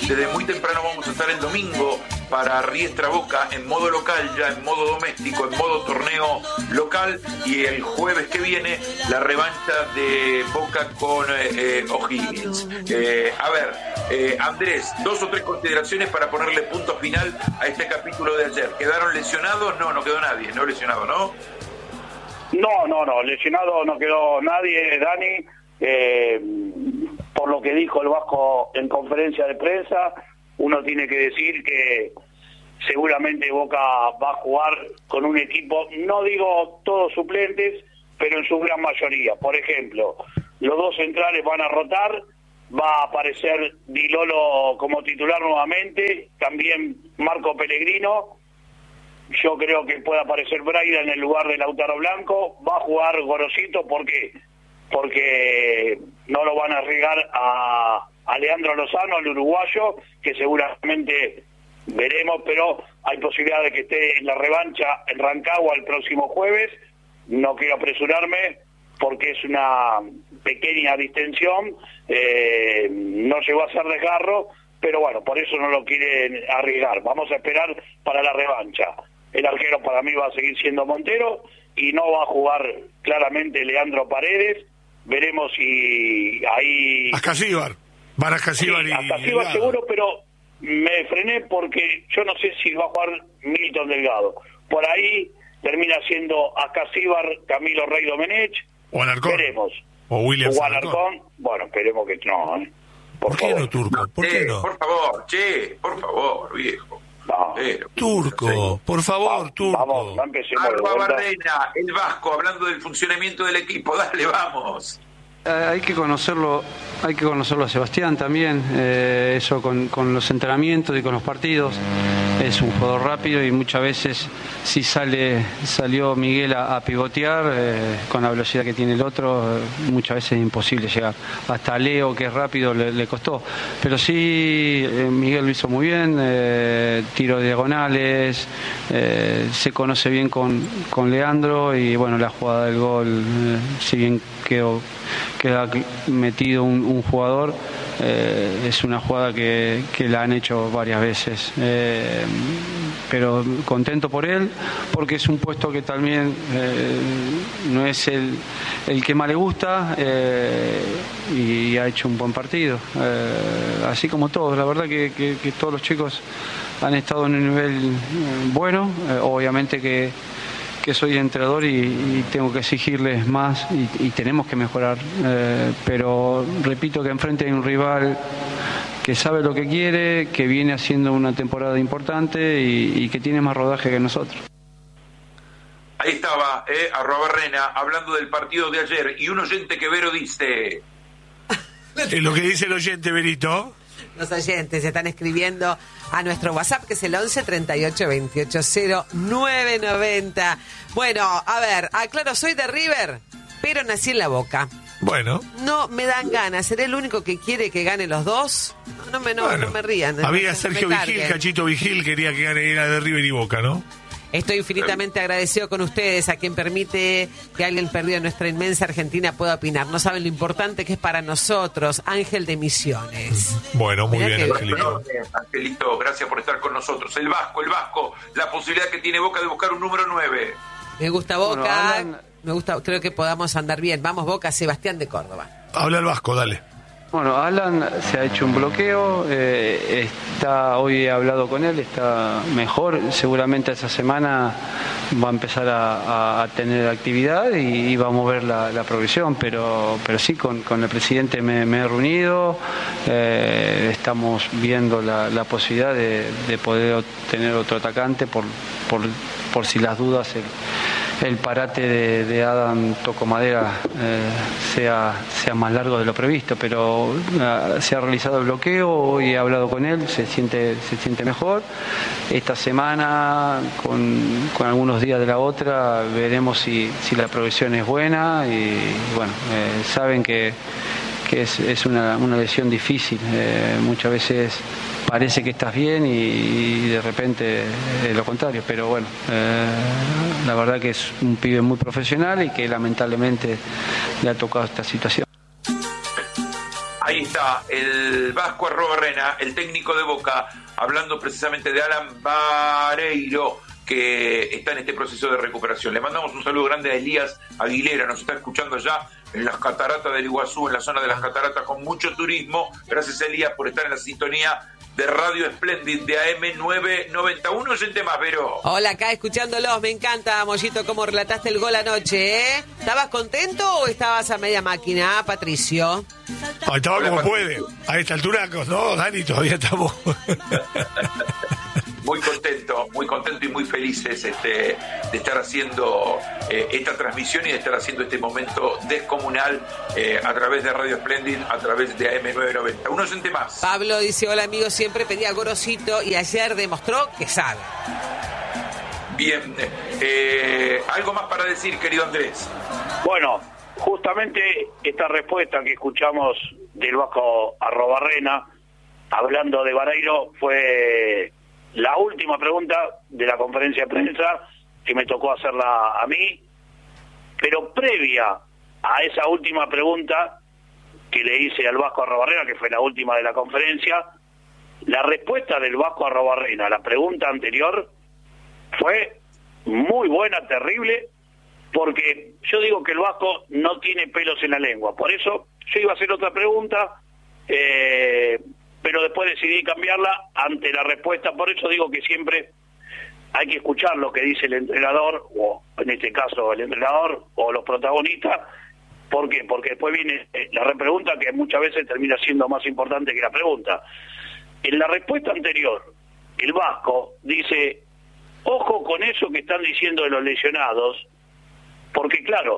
Desde muy temprano vamos a estar el domingo para Riestra Boca en modo local, ya en modo doméstico, en modo torneo local, y el jueves que viene la revancha de Boca con O'Higgins. Andrés, 2 o 3 consideraciones para ponerle punto final a este capítulo de ayer. ¿Quedaron lesionados? No quedó nadie, no lesionado, ¿no? No, lesionado no quedó nadie, Dani. Por lo que dijo el Vasco en conferencia de prensa, uno tiene que decir que seguramente Boca va a jugar con un equipo, no digo todos suplentes, pero en su gran mayoría. Por ejemplo, los 2 centrales van a rotar, va a aparecer Di Lolo como titular nuevamente, también Marco Pellegrino. Yo creo que puede aparecer Braida en el lugar de Lautaro Blanco. Va a jugar Gorosito, ¿por qué? Porque no lo van a arriesgar a Leandro Lozano, el uruguayo, que seguramente veremos, pero hay posibilidad de que esté en la revancha en Rancagua el próximo jueves. No quiero apresurarme porque es una pequeña distensión, no llegó a ser desgarro, pero bueno, por eso no lo quieren arriesgar. Vamos a esperar para la revancha. El arquero para mí va a seguir siendo Montero y no va a jugar claramente Leandro Paredes. Veremos si ahí... Ascasíbar. Van a Ascasíbar, sí, Ascasíbar seguro, pero me frené porque yo no sé si va a jugar Milton Delgado. Por ahí termina siendo Ascasíbar, Camilo Rey Domenech. O Alarcón. Veremos. O William Alarcón. Bueno, esperemos que no. ¿Por qué no, Turco? ¿Por qué no? Por favor, viejo. No. Turco, por favor, Turco. Vamos, no empecemos. Barrena, el Vasco, hablando del funcionamiento del equipo, dale, vamos. Hay que conocerlo a Sebastián también, eso con los entrenamientos y con los partidos. Es un jugador rápido y muchas veces si salió Miguel a pivotear, con la velocidad que tiene el otro, muchas veces es imposible llegar. Hasta Leo, que es rápido, le costó. Pero sí, Miguel lo hizo muy bien, tiro de diagonales, se conoce bien con Leandro y bueno, la jugada del gol, si bien queda metido un jugador, es una jugada que la han hecho varias veces, pero contento por él porque es un puesto que también no es el que más le gusta, y ha hecho un buen partido, así como todos. La verdad que todos los chicos han estado en un nivel bueno. Obviamente que soy entrenador y tengo que exigirles más y tenemos que mejorar, pero repito que enfrente hay un rival que sabe lo que quiere, que viene haciendo una temporada importante y que tiene más rodaje que nosotros. Ahí estaba, @Barrena, hablando del partido de ayer, y un oyente que Vero dice... Lo que dice el oyente, Berito. Los oyentes están escribiendo a nuestro WhatsApp, que es el 11 38 28 0990. Bueno, a ver, aclaro, soy de River, pero nací en La Boca. Bueno. No me dan ganas, ¿seré el único que quiere que gane los dos? No me rían. Había Sergio Vigil, Cachito Vigil, quería que gane, era de River y Boca, ¿no? Estoy infinitamente agradecido con ustedes, a quien permite que alguien perdido en nuestra inmensa Argentina pueda opinar. No saben lo importante que es para nosotros. Ángel de Misiones. Bueno, muy Mirá bien, Angelito. Angelito, gracias por estar con nosotros. El Vasco, la posibilidad que tiene Boca de buscar un número 9. Me gusta Boca, me gusta, creo que podamos andar bien. Vamos, Boca, Sebastián de Córdoba. Habla el Vasco, dale. Bueno, Alan se ha hecho un bloqueo, hoy he hablado con él, está mejor, seguramente esa semana va a empezar a tener actividad y va a mover la progresión, pero sí, con el presidente me he reunido, estamos viendo la posibilidad de poder tener otro atacante por si las dudas el parate de Adam Tocomadera sea más largo de lo previsto, pero se ha realizado el bloqueo, hoy he hablado con él, se siente mejor. Esta semana, con algunos días de la otra, veremos si la progresión es buena y bueno, saben que es una lesión difícil, muchas veces parece que estás bien y de repente es lo contrario, pero bueno, la verdad que es un pibe muy profesional y que lamentablemente le ha tocado esta situación. Ahí está el Vasco @Rena, el técnico de Boca, hablando precisamente de Alan Vareiro, que está en este proceso de recuperación. Le mandamos un saludo grande a Elías Aguilera, nos está escuchando ya en las cataratas del Iguazú, en la zona de las cataratas, con mucho turismo. Gracias, Elías, por estar en la sintonía de Radio Splendid de AM990. Un oyente más, Vero. Hola, acá escuchándolos, me encanta, Mollito, cómo relataste el gol anoche, ¿eh? ¿Estabas contento o estabas a media máquina, Patricio? Estaba Hola, como Patricio. puede. A esta altura, no, Dani, todavía estamos. Muy contento y muy felices de estar haciendo esta transmisión y de estar haciendo este momento descomunal a través de Radio Splendid, a través de AM990. Un oyente más. Pablo dice, hola amigos, siempre pedía Gorosito y ayer demostró que sabe. Bien, algo más para decir, querido Andrés. Bueno, justamente esta respuesta que escuchamos del Vasco @Rena, hablando de Vareiro, fue la última pregunta de la conferencia de prensa, que me tocó hacerla a mí, pero previa a esa última pregunta que le hice al Vasco @Rena, que fue la última de la conferencia, la respuesta del Vasco @Rena a la pregunta anterior fue muy buena, terrible, porque yo digo que el Vasco no tiene pelos en la lengua. Por eso yo iba a hacer otra pregunta, pero después decidí cambiarla ante la respuesta. Por eso digo que siempre hay que escuchar lo que dice el entrenador, o en este caso el entrenador o los protagonistas. ¿Por qué? Porque después viene la repregunta, que muchas veces termina siendo más importante que la pregunta. En la respuesta anterior, el Vasco dice, ojo con eso que están diciendo de los lesionados, porque claro,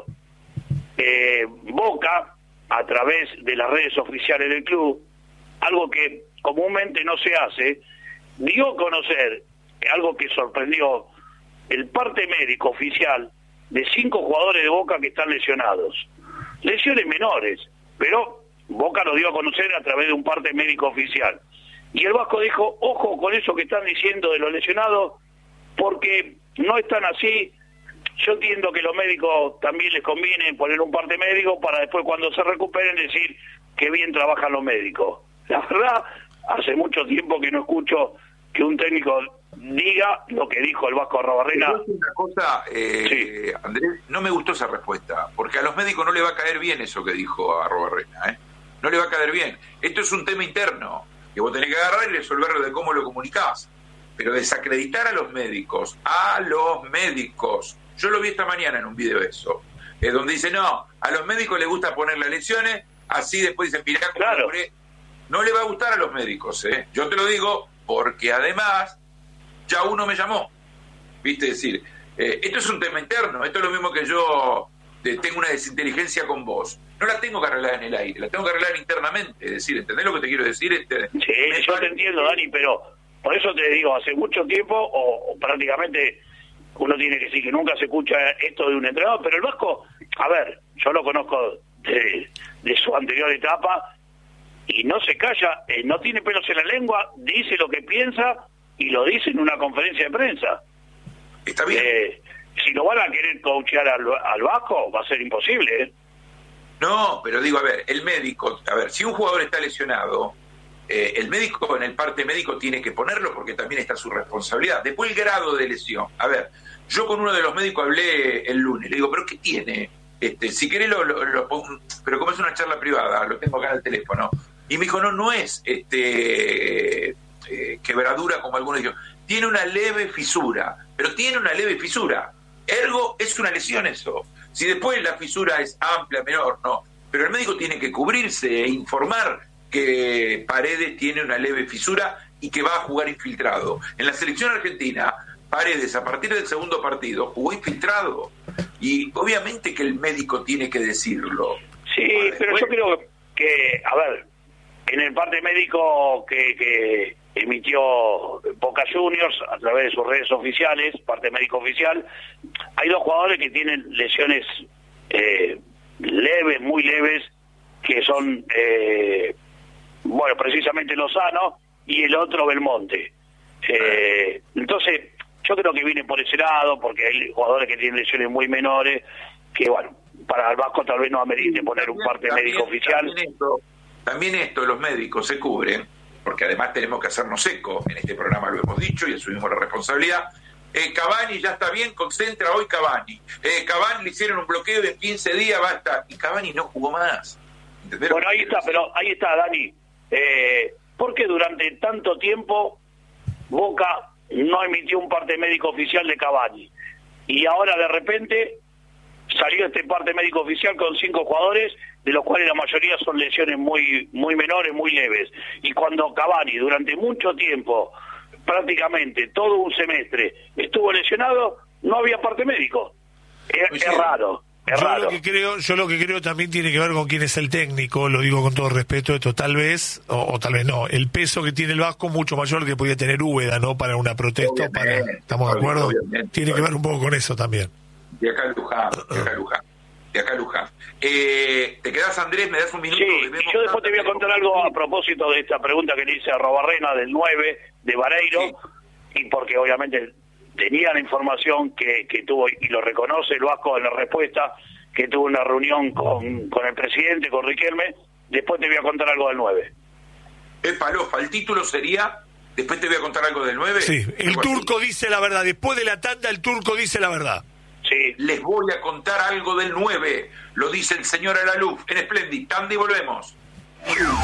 Boca, a través de las redes oficiales del club, algo que comúnmente no se hace, dio a conocer algo que sorprendió, el parte médico oficial de 5 jugadores de Boca que están lesionados. Lesiones menores, pero Boca lo dio a conocer a través de un parte médico oficial. Y el Vasco dijo, ojo con eso que están diciendo de los lesionados, porque no están así. Yo entiendo que los médicos también les conviene poner un parte médico para después, cuando se recuperen, decir que bien trabajan los médicos. La verdad, hace mucho tiempo que no escucho que un técnico diga lo que dijo el Vasco @Rena. Una cosa, Sí. Andrés, no me gustó esa respuesta, porque a los médicos no le va a caer bien eso que dijo @Rena, no le va a caer bien. Esto es un tema interno, que vos tenés que agarrar y resolverlo de cómo lo comunicás, pero desacreditar a los médicos, yo lo vi esta mañana en un video eso, donde dice, no, a los médicos les gusta poner las lesiones, así después dicen, mirá, Claro. No le va a gustar a los médicos, yo te lo digo, porque además ya uno me llamó, viste, decir, esto es un tema interno, esto es lo mismo que yo tengo una desinteligencia con vos, no la tengo que arreglar en el aire, la tengo que arreglar internamente, es decir, ¿entendés lo que te quiero decir? Sí, yo te entiendo, Dani, pero por eso te digo, hace mucho tiempo, o prácticamente uno tiene que decir que nunca se escucha esto de un entrenador, pero el Vasco, a ver, yo lo conozco de su anterior etapa, y no se calla, no tiene pelos en la lengua, dice lo que piensa y lo dice en una conferencia de prensa. Está bien. Si lo van a querer coachear al Vasco, va a ser imposible, No, pero digo, a ver, el médico, si un jugador está lesionado, el médico en el parte médico tiene que ponerlo porque también está su responsabilidad. Después el grado de lesión. A ver, yo con uno de los médicos hablé el lunes, le digo, ¿pero qué tiene? Si querés lo pongo, pero como es una charla privada, lo tengo acá en el teléfono. Y me dijo, no es quebradura como algunos dijeron, tiene una leve fisura, pero tiene una leve fisura. Ergo, es una lesión eso. Si después la fisura es amplia, menor, no. Pero el médico tiene que cubrirse e informar que Paredes tiene una leve fisura y que va a jugar infiltrado. En la selección argentina, Paredes, a partir del segundo partido, jugó infiltrado. Y obviamente que el médico tiene que decirlo. Sí, pero yo creo que, a ver, en el parte médico que emitió Boca Juniors a través de sus redes oficiales, parte médico oficial, hay 2 jugadores que tienen lesiones leves, muy leves, que son, precisamente Lozano y el otro Belmonte. Entonces, yo creo que viene por ese lado, porque hay jugadores que tienen lesiones muy menores, que para el Vasco tal vez no amerite poner un parte médico oficial. también esto los médicos se cubren, porque además tenemos que hacernos eco, en este programa lo hemos dicho y asumimos la responsabilidad. Cavani ya está bien, concentra hoy Cavani. Cavani le hicieron un bloqueo de 15 días, basta. Y Cavani no jugó más. ¿Entendés? Bueno, ahí está, Dani. Porque durante tanto tiempo Boca no emitió un parte médico oficial de Cavani. Y ahora de repente salió este parte médico oficial con 5 jugadores, de los cuales la mayoría son lesiones muy menores, muy leves. Y cuando Cavani durante mucho tiempo, prácticamente todo un semestre, estuvo lesionado, no había parte médico. Es raro. Yo lo que creo también tiene que ver con quién es el técnico, lo digo con todo respeto, esto tal vez, o tal vez no, el peso que tiene el Vasco mucho mayor que podía tener Úbeda, ¿no? Para una protesta, ¿estamos de acuerdo? Tiene que ver un poco con eso también. De acá Luján. ¿Te quedás, Andrés? ¿Me das un minuto? Sí, yo después te voy a contar algo a propósito de esta pregunta que le hice a Robarrena del 9 de Vareiro, sí. Y porque obviamente tenía la información que tuvo, y lo reconoce el Vasco en la respuesta, que tuvo una reunión con el presidente, con Riquelme. Después te voy a contar algo del 9. Palofa, el título sería... Después te voy a contar algo del 9. Sí, el turco dice la verdad. Después de la tanda, el turco dice la verdad. Sí. Les voy a contar algo del 9. Lo dice el señor Alaluf en Splendid. Tanda y volvemos.